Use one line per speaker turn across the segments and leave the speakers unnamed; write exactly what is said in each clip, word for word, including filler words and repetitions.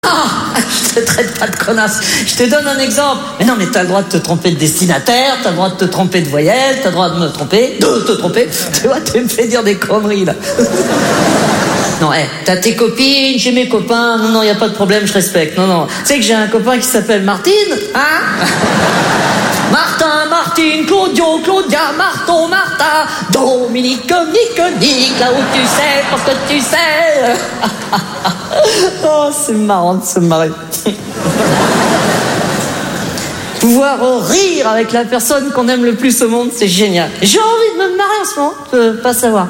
Ah, je te traite pas de connasse. Je te donne un exemple. Mais non, mais t'as le droit de te tromper de destinataire, t'as le droit de te tromper de voyelle, t'as le droit de me tromper, de te tromper. Tu vois, tu me fais dire des conneries, là. Non, hé, hey, t'as tes copines, j'ai mes copains. Non, non, y a pas de problème, je respecte. Non, non. Tu sais que j'ai un copain qui s'appelle Martine, hein? Martin, Martine, Claudio, Claudia, Marton, Martha, Dominique, Nick, Nick, là où tu sais, parce que tu sais. Oh, c'est marrant de se marrer. Pouvoir rire avec la personne qu'on aime le plus au monde, c'est génial. J'ai envie de me marrer en ce moment, je peux pas savoir.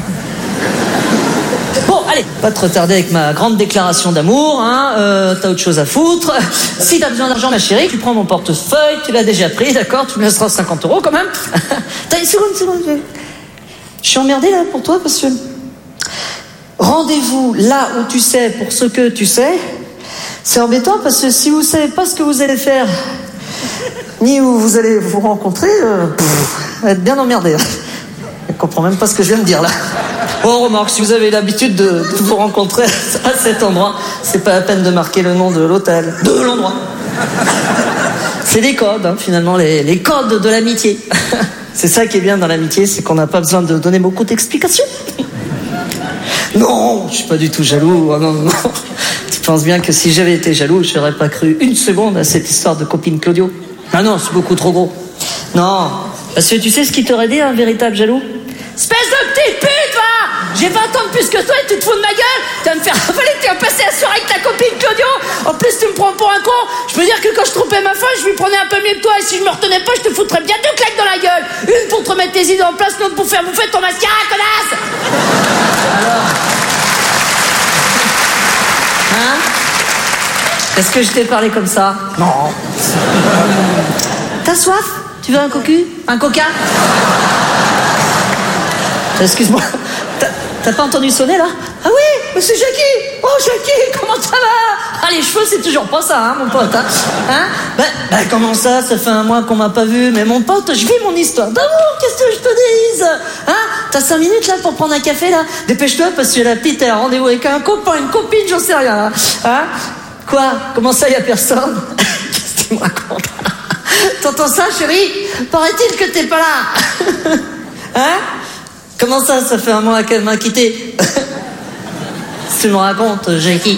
Bon, allez, pas te retarder avec ma grande déclaration d'amour, hein, euh, t'as autre chose à foutre. Si t'as besoin d'argent, ma chérie, tu prends mon portefeuille, tu l'as déjà pris, d'accord, tu me laisseras cinquante euros quand même. T'as une seconde, une seconde. Je suis emmerdée là pour toi parce que... Rendez-vous là où tu sais pour ce que tu sais. C'est embêtant parce que si vous savez pas ce que vous allez faire, ni où vous allez vous rencontrer, euh, pff, vous allez être bien emmerdé. Je comprends même pas ce que je viens de dire là. Bon, remarque, si vous avez l'habitude de, de vous rencontrer à cet endroit, c'est pas la peine de marquer le nom de l'hôtel, de l'endroit. C'est des codes, hein, finalement, les, les codes de l'amitié. C'est ça qui est bien dans l'amitié, c'est qu'on n'a pas besoin de donner beaucoup d'explications. Non, je suis pas du tout jaloux. Oh, non, non. Tu penses bien que si j'avais été jaloux, je n'aurais pas cru une seconde à cette histoire de copine Claudio. Ah non, c'est beaucoup trop gros. Non, parce que tu sais ce qui t'aurait dit un véritable jaloux? Espèce de petite pute, va! J'ai vingt ans de plus que toi et tu te fous de ma gueule! Tu vas me faire avaler que tu as passé la soirée avec ta copine Claudio! En plus, tu me prends pour un con! Je peux dire que quand je trompais ma femme, je lui prenais un peu mieux que toi, et si je me retenais pas, je te foutrais bien deux claques dans la gueule! Une pour te remettre tes idées en place, l'autre pour faire bouffer ton mascara, connasse! Alors? Hein? Est-ce que je t'ai parlé comme ça? Non. T'as soif? Tu veux un cocu? Un coca? Excuse-moi, t'as, t'as pas entendu sonner là? Ah oui, mais c'est Jackie! Oh Jackie, comment ça va? Ah les cheveux c'est toujours pas ça, hein mon pote, hein? Hein? Ben, ben comment ça, ça fait un mois qu'on m'a pas vu, mais mon pote, je vis mon histoire d'amour, qu'est-ce que je te dise? Hein? T'as cinq minutes là pour prendre un café là? Dépêche-toi parce que la petite elle a rendez-vous avec un copain, une copine, j'en sais rien là. Hein? Quoi? Comment ça y a personne? Qu'est-ce que tu me racontes? T'entends ça chérie? Paraît-il que t'es pas là? Hein? Comment ça, ça fait un mois qu'elle m'a quitté? Tu me racontes, Jackie.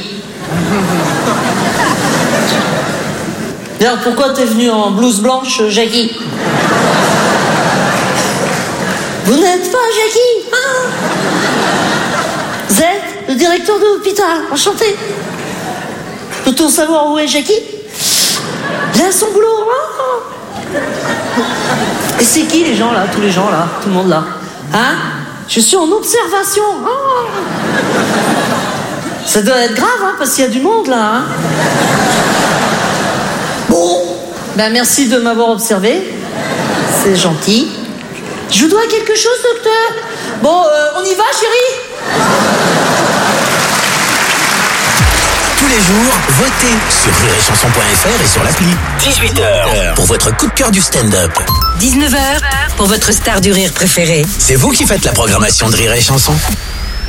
D'ailleurs, pourquoi t'es venu en blouse blanche, Jackie? Vous n'êtes pas Jackie, hein? Vous êtes le directeur de l'hôpital, enchanté. Peut-on savoir où est Jackie? Il a son boulot, hein? Et c'est qui les gens là, tous les gens là, tout le monde là? Hein? Je suis en observation. Oh. Ça doit être grave, hein, parce qu'il y a du monde là. Hein? Bon, ben merci de m'avoir observé. C'est gentil. Je vous dois quelque chose, docteur? Bon, euh, on y va, chérie?
Tous les jours, votez sur rire et chanson point f r et sur l'appli. dix-huit heures pour votre coup de cœur du stand-up.
dix-neuf heures pour votre star du rire préféré.
C'est vous qui faites la programmation de Rire et Chanson.